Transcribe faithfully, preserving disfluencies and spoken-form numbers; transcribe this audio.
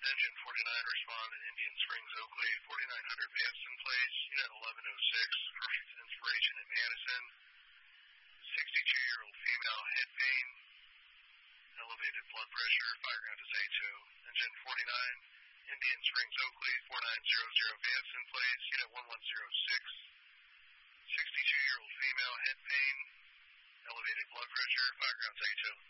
Engine forty-nine respond in Indian Springs, Oakley, forty-nine hundred Vamson Place, Unit eleven oh six, first inspiration in Madison. sixty-two-year-old female, head pain, elevated blood pressure, fire ground is A two. Engine forty-nine, Indian Springs, Oakley, forty-nine hundred Vamson Place, Unit eleven oh six. sixty-two-year-old female, head pain, elevated blood pressure, fire ground is A two.